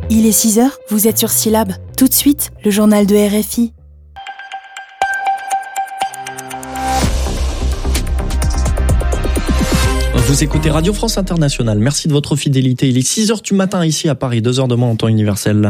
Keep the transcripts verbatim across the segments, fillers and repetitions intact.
Il est six heures, vous êtes sur Syllab. Tout de suite, le journal de R F I. Vous écoutez Radio France Internationale. Merci de votre fidélité. Il est six heures du matin ici à Paris, deux heures de moins en temps universel.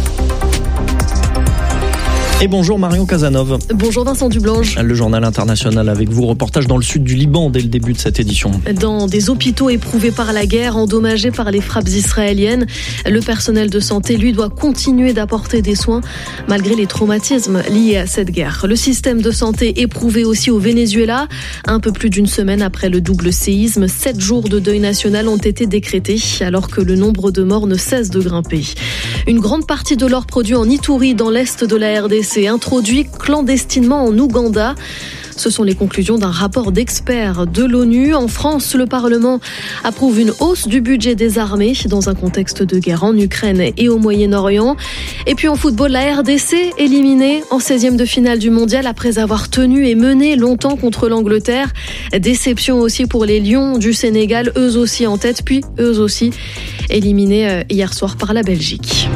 Et bonjour Marion Casanov. Bonjour Vincent Dublanche. Le journal international avec vous, reportage dans le sud du Liban dès le début de cette édition. Dans des hôpitaux éprouvés par la guerre, endommagés par les frappes israéliennes, le personnel de santé, lui, doit continuer d'apporter des soins malgré les traumatismes liés à cette guerre. Le système de santé éprouvé aussi au Venezuela. Un peu plus d'une semaine après le double séisme, sept jours de deuil national ont été décrétés alors que le nombre de morts ne cesse de grimper. Une grande partie de l'or produit en Ituri, dans l'est de la R D C, introduit clandestinement en Ouganda. Ce sont les conclusions d'un rapport d'experts de l'ONU. En France, le Parlement approuve une hausse du budget des armées dans un contexte de guerre en Ukraine et au Moyen-Orient. Et puis en football, la R D C éliminée en seizième de finale du mondial après avoir tenu et mené longtemps contre l'Angleterre. Déception aussi pour les Lions du Sénégal, eux aussi en tête, puis eux aussi éliminés hier soir par la Belgique.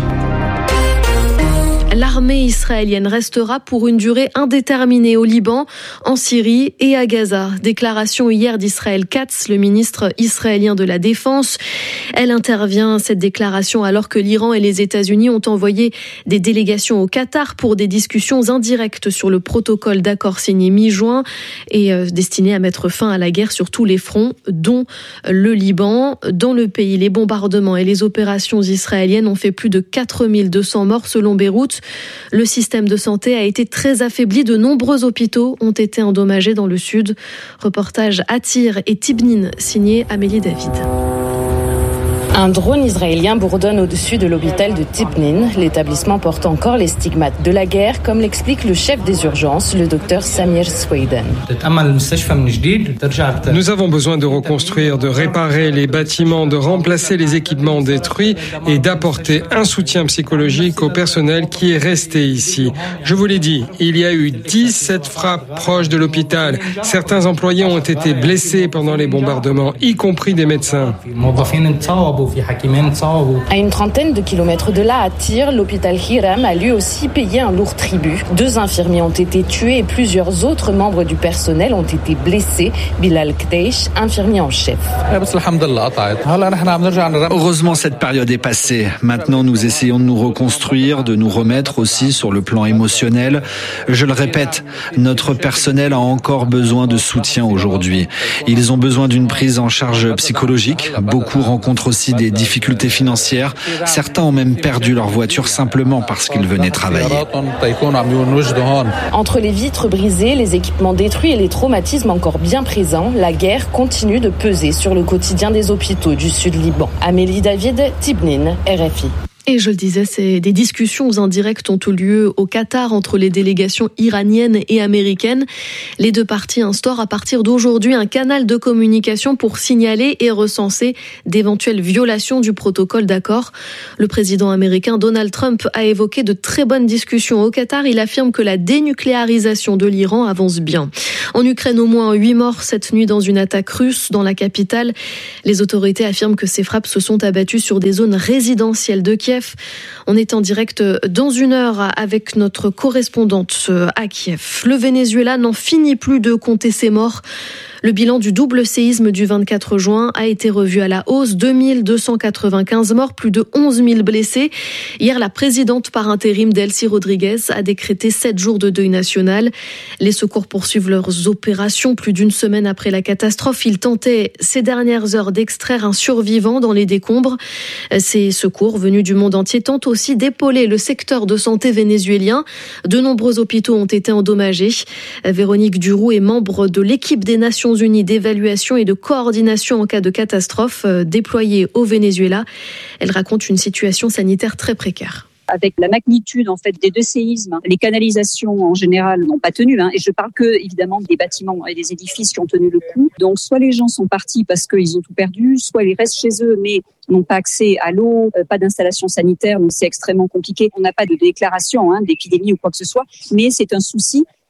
L'armée israélienne restera pour une durée indéterminée au Liban, en Syrie et à Gaza. Déclaration hier d'Israël Katz, le ministre israélien de la Défense. Elle intervient, cette déclaration, alors que l'Iran et les États-Unis ont envoyé des délégations au Qatar pour des discussions indirectes sur le protocole d'accord signé mi-juin et euh, destiné à mettre fin à la guerre sur tous les fronts, dont le Liban. Dans le pays, les bombardements et les opérations israéliennes ont fait plus de quatre mille deux cents morts selon Beyrouth. Le système de santé a été très affaibli. De nombreux hôpitaux ont été endommagés dans le sud. Reportage à Tyr et Tibnin, signé Amélie David. Un drone israélien bourdonne au-dessus de l'hôpital de Tibnin. L'établissement porte encore les stigmates de la guerre, comme l'explique le chef des urgences, le docteur Samir Sweden. Nous avons besoin de reconstruire, de réparer les bâtiments, de remplacer les équipements détruits et d'apporter un soutien psychologique au personnel qui est resté ici. Je vous l'ai dit, il y a eu dix-sept frappes proches de l'hôpital. Certains employés ont été blessés pendant les bombardements, y compris des médecins. À une trentaine de kilomètres de là, à Tyr, l'hôpital Hiram a lui aussi payé un lourd tribut. Deux infirmiers ont été tués et plusieurs autres membres du personnel ont été blessés. Bilal Kdeish, infirmier en chef. Heureusement, cette période est passée. Maintenant, nous essayons de nous reconstruire, de nous remettre aussi sur le plan émotionnel. Je le répète, notre personnel a encore besoin de soutien aujourd'hui. Ils ont besoin d'une prise en charge psychologique. Beaucoup rencontrent aussi des difficultés financières. Certains ont même perdu leur voiture simplement parce qu'ils venaient travailler. Entre les vitres brisées, les équipements détruits et les traumatismes encore bien présents, la guerre continue de peser sur le quotidien des hôpitaux du sud Liban. Amélie David, Tibnin, R F I. Et je le disais, c'est des discussions indirectes ont eu lieu au Qatar entre les délégations iraniennes et américaines. Les deux parties instaurent à partir d'aujourd'hui un canal de communication pour signaler et recenser d'éventuelles violations du protocole d'accord. Le président américain Donald Trump a évoqué de très bonnes discussions au Qatar. Il affirme que la dénucléarisation de l'Iran avance bien. En Ukraine, au moins huit morts cette nuit dans une attaque russe dans la capitale. Les autorités affirment que ces frappes se sont abattues sur des zones résidentielles de Kiev. On est en direct dans une heure avec notre correspondante à Kiev. Le Venezuela n'en finit plus de compter ses morts. Le bilan du double séisme du vingt-quatre juin a été revu à la hausse. deux mille deux cent quatre-vingt-quinze morts, plus de onze mille blessés. Hier, la présidente par intérim Delcy Rodriguez a décrété sept jours de deuil national. Les secours poursuivent leurs opérations plus d'une semaine après la catastrophe. Ils tentaient ces dernières heures d'extraire un survivant dans les décombres. Ces secours venus du monde entier tentent aussi d'épauler le secteur de santé vénézuélien. De nombreux hôpitaux ont été endommagés. Véronique Duroux est membre de l'équipe des Nations Unies d'évaluation et de coordination en cas de catastrophe déployée au Venezuela. Elle raconte une situation sanitaire très précaire. Avec la magnitude en fait des deux séismes, les canalisations en général n'ont pas tenu. Hein, et je parle que évidemment des bâtiments et des édifices qui ont tenu le coup. Donc soit les gens sont partis parce qu'ils ont tout perdu, soit ils restent chez eux mais n'ont pas accès à l'eau, euh, pas d'installation sanitaire, donc c'est extrêmement compliqué. On n'a pas de déclaration hein, d'épidémie ou quoi que ce soit, mais c'est un souci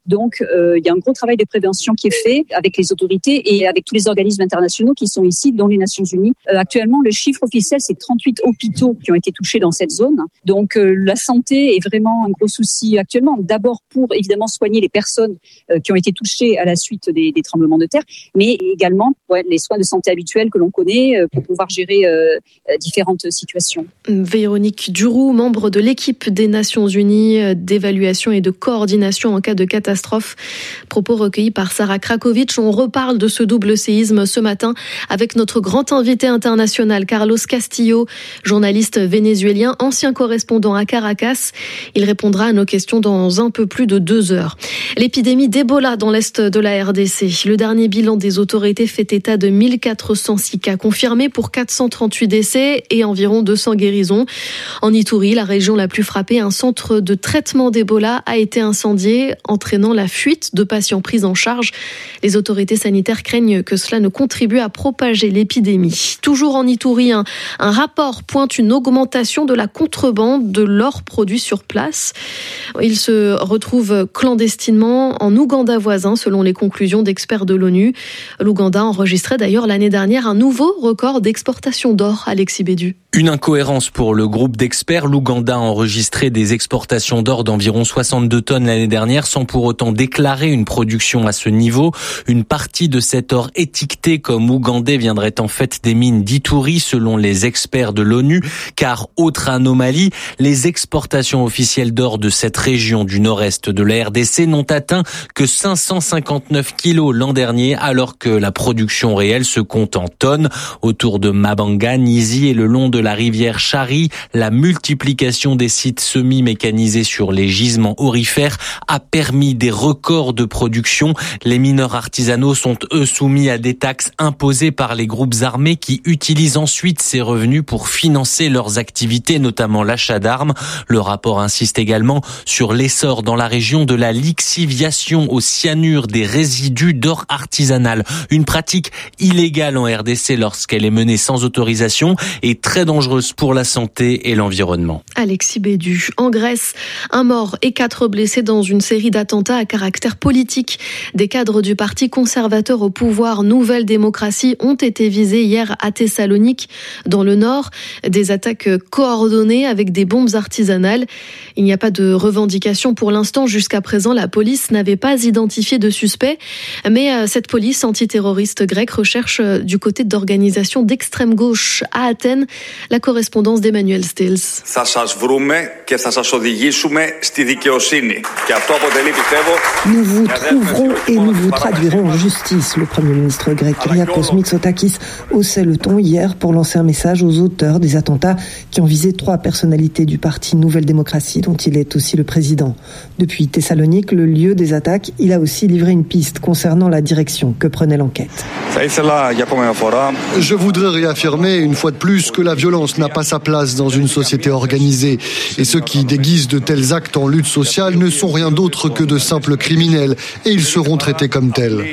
Donc, euh, il y a un gros travail de prévention qui est fait avec les autorités et avec tous les organismes internationaux qui sont ici, dont les Nations Unies. Euh, actuellement, le chiffre officiel, c'est trente-huit hôpitaux qui ont été touchés dans cette zone. Donc, euh, la santé est vraiment un gros souci actuellement. D'abord pour, évidemment, soigner les personnes euh, qui ont été touchées à la suite des, des tremblements de terre, mais également ouais, les soins de santé habituels que l'on connaît euh, pour pouvoir gérer euh, différentes situations. Véronique Duroux, membre de l'équipe des Nations Unies d'évaluation et de coordination en cas de catastrophe. Propos recueillis par Sarah Krakowicz. On reparle de ce double séisme ce matin avec notre grand invité international, Carlos Castillo, journaliste vénézuélien, ancien correspondant à Caracas. Il répondra à nos questions dans un peu plus de deux heures. L'épidémie d'Ebola dans l'est de la R D C. Le dernier bilan des autorités fait état de mille quatre cent six cas confirmés pour quatre cent trente-huit décès et environ deux cents guérisons. En Ituri, la région la plus frappée, un centre de traitement d'Ebola a été incendié, entraînant la fuite de patients pris en charge. Les autorités sanitaires craignent que cela ne contribue à propager l'épidémie. Toujours en Ituri, un, un rapport pointe une augmentation de la contrebande de l'or produit sur place. Il se retrouve clandestinement en Ouganda voisin, selon les conclusions d'experts de l'ONU. L'Ouganda enregistrait d'ailleurs l'année dernière un nouveau record d'exportation d'or. Alexis Bédu. Une incohérence pour le groupe d'experts. L'Ouganda a enregistré des exportations d'or d'environ soixante-deux tonnes l'année dernière sans pour autant déclarer une production à ce niveau. Une partie de cet or étiqueté comme ougandais viendrait en fait des mines d'Ituri selon les experts de l'ONU. Car autre anomalie, les exportations officielles d'or de cette région du nord-est de la R D C n'ont atteint que cinq cent cinquante-neuf kilos l'an dernier alors que la production réelle se compte en tonnes. Autour de Mabanga, Nizi et le long de la rivière Chari, la multiplication des sites semi-mécanisés sur les gisements aurifères a permis des records de production. Les mineurs artisanaux sont eux soumis à des taxes imposées par les groupes armés qui utilisent ensuite ces revenus pour financer leurs activités, notamment l'achat d'armes. Le rapport insiste également sur l'essor dans la région de la lixiviation au cyanure des résidus d'or artisanal. Une pratique illégale en R D C lorsqu'elle est menée sans autorisation et très dangereuse pour la santé et l'environnement. Alexis Bédu. En Grèce, un mort et quatre blessés dans une série d'attentats à caractère politique. Des cadres du parti conservateur au pouvoir Nouvelle Démocratie ont été visés hier à Thessalonique, dans le nord. Des attaques coordonnées avec des bombes artisanales. Il n'y a pas de revendication pour l'instant. Jusqu'à présent, la police n'avait pas identifié de suspect. Mais cette police antiterroriste grecque recherche du côté d'organisations d'extrême gauche à Athènes. La correspondance d'Emmanuel Stills. Nous vous trouverons et nous vous traduirons en justice. Le Premier ministre grec Kyriakos Mitsotakis haussait le ton hier pour lancer un message aux auteurs des attentats qui ont visé trois personnalités du parti Nouvelle Démocratie dont il est aussi le président. Depuis Thessalonique, le lieu des attaques, il a aussi livré une piste concernant la direction que prenait l'enquête. Je voudrais réaffirmer une fois de plus que la violence n'a pas sa place dans une société organisée. Et ceux qui déguisent de tels actes en lutte sociale ne sont rien d'autre que de simples criminels. Et ils seront traités comme tels.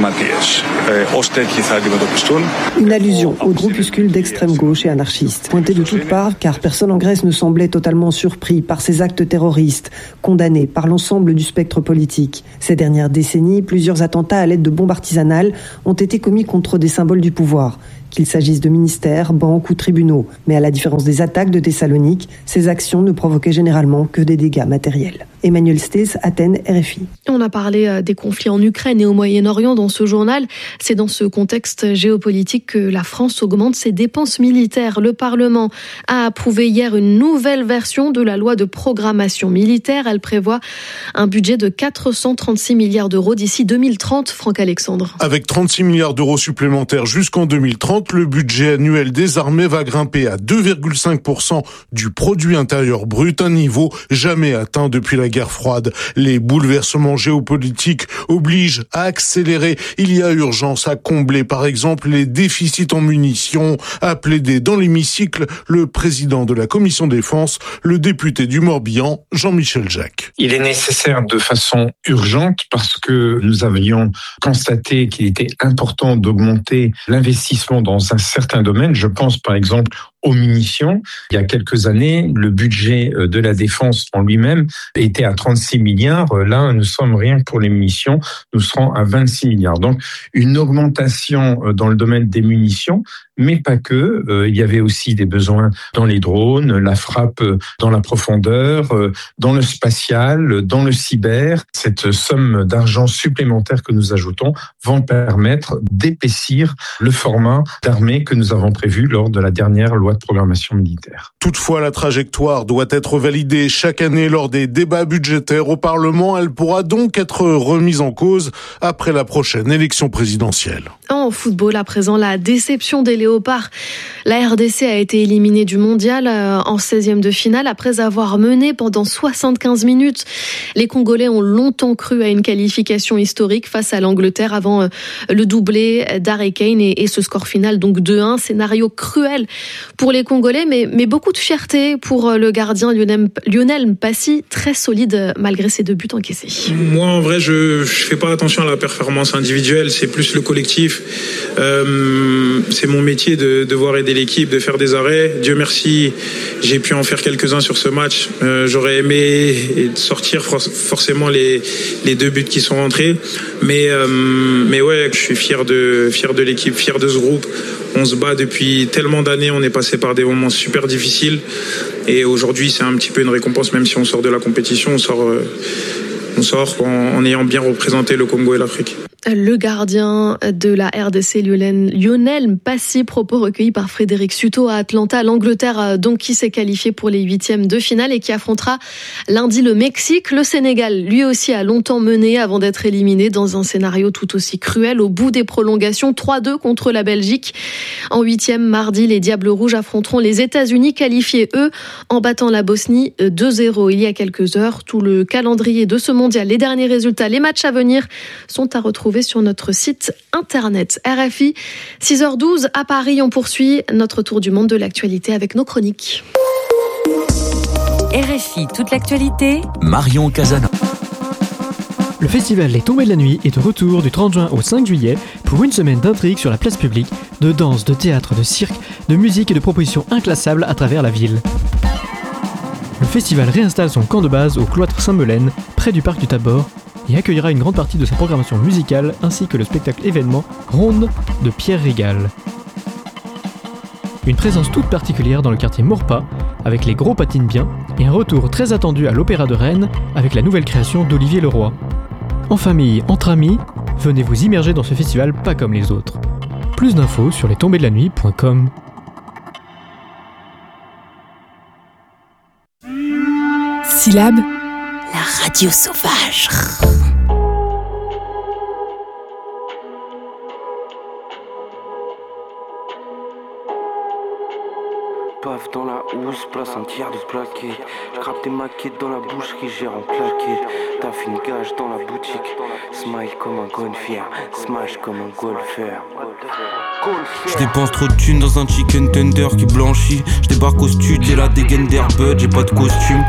Une allusion au groupuscule d'extrême gauche et anarchistes. Pointé de toutes parts, car personne en Grèce ne semblait totalement surpris par ces actes terroristes, condamnés par l'ensemble du spectre politique. Ces dernières décennies, plusieurs attentats à l'aide de bombes artisanales ont été commis contre des symboles du pouvoir, qu'il s'agisse de ministères, banques ou tribunaux. Mais à la différence des attaques de Thessalonique, ces actions ne provoquaient généralement que des dégâts matériels. Emmanuel Stills, Athènes, R F I. On a parlé des conflits en Ukraine et au Moyen-Orient dans ce journal. C'est dans ce contexte géopolitique que la France augmente ses dépenses militaires. Le Parlement a approuvé hier une nouvelle version de la loi de programmation militaire. Elle prévoit un budget de quatre cent trente-six milliards d'euros d'ici deux mille trente. Franck Alexandre. Avec trente-six milliards d'euros supplémentaires jusqu'en deux mille trente, le budget annuel des armées va grimper à deux virgule cinq pour cent du produit intérieur brut, un niveau jamais atteint depuis la guerre froide. Les bouleversements géopolitiques obligent à accélérer. Il y a urgence à combler, par exemple, les déficits en munitions, a plaidé dans l'hémicycle le président de la commission défense, le député du Morbihan, Jean-Michel Jacques. Il est nécessaire de façon urgente parce que nous avions constaté qu'il était important d'augmenter l'investissement dans un certain domaine. Je pense par exemple aux munitions. Il y a quelques années, le budget de la défense en lui-même était était à trente-six milliards. Là, nous sommes rien que pour les munitions, nous serons à vingt-six milliards. Donc, une augmentation dans le domaine des munitions, mais pas que. Euh, il y avait aussi des besoins dans les drones, la frappe dans la profondeur, euh, dans le spatial, dans le cyber. Cette somme d'argent supplémentaire que nous ajoutons vont permettre d'épaissir le format d'armée que nous avons prévu lors de la dernière loi de programmation militaire. Toutefois, la trajectoire doit être validée chaque année lors des débats budgétaires au Parlement. Elle pourra donc être remise en cause après la prochaine élection présidentielle. En football, à présent, la déception des Léopards. La R D C a été éliminée du mondial en seizième de finale après avoir mené pendant soixante-quinze minutes. Les Congolais ont longtemps cru à une qualification historique face à l'Angleterre avant le doublé d'Harry Kane et ce score final, donc deux un. Scénario cruel pour les Congolais, mais, mais beaucoup de fierté pour le gardien Lionel, Lionel Mpassi, très solide malgré ses deux buts encaissés. Moi, en vrai, je ne fais pas attention à la performance individuelle, c'est plus le collectif. Euh, c'est mon métier de devoir aider l'équipe, de faire des arrêts. Dieu merci, j'ai pu en faire quelques-uns sur ce match. Euh, j'aurais aimé sortir forcément les, les deux buts qui sont rentrés. Mais, euh, mais ouais, je suis fier de, fier de l'équipe, fier de ce groupe. On se bat depuis tellement d'années, on est passé par des moments super difficiles. Et aujourd'hui, c'est un petit peu une récompense, même si on sort de la compétition, on sort, euh, on sort en, en ayant bien représenté le Congo et l'Afrique. Le gardien de la R D C, Lionel Mpassi, propos recueillis par Frédéric Suto à Atlanta. L'Angleterre, donc, qui s'est qualifiée pour les huitièmes de finale et qui affrontera lundi le Mexique. Le Sénégal, lui aussi, a longtemps mené avant d'être éliminé dans un scénario tout aussi cruel. Au bout des prolongations, trois deux contre la Belgique. En huitième, mardi, les Diables Rouges affronteront les États-Unis, qualifiés, eux, en battant la Bosnie deux zéro il y a quelques heures. Tout le calendrier de ce mondial, les derniers résultats, les matchs à venir sont à retrouver sur notre site internet. R F I, six heures douze à Paris. On poursuit notre tour du monde de l'actualité avec nos chroniques. R F I, toute l'actualité. Marion Casana. Le festival Les Tombées de la Nuit est de retour du trente juin au cinq juillet pour une semaine d'intrigues sur la place publique, de danse, de théâtre, de cirque, de musique et de propositions inclassables à travers la ville. Le festival réinstalle son camp de base au cloître Saint-Melaine, près du parc du Tabor, et accueillera une grande partie de sa programmation musicale ainsi que le spectacle événement Ronde de Pierre Régal. Une présence toute particulière dans le quartier Maurepas avec les Gros Patines Bien et un retour très attendu à l'Opéra de Rennes avec la nouvelle création d'Olivier Leroy. En famille, entre amis, venez vous immerger dans ce festival pas comme les autres. Plus d'infos sur les tombées de la nuit point com. Syllabe, la radio sauvage. Paf dans la housse, place un tiers de plaqué. J'crape des maquettes dans la boucherie, j'ai en claquette. T'as fait une gage dans la boutique. Smile comme un gonfier, smash comme un golfeur. Je dépense trop de thunes dans un chicken tender qui blanchit. Je débarque au stud et la dégaine d'Airbud, j'ai pas de costume.